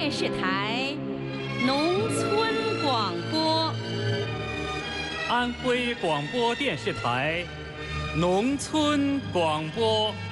电视台农村广播， 安徽广播电视台农村广播。